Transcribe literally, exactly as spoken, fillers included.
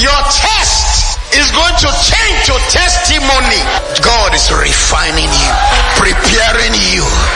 Your test is going to change your testimony. God is refining you.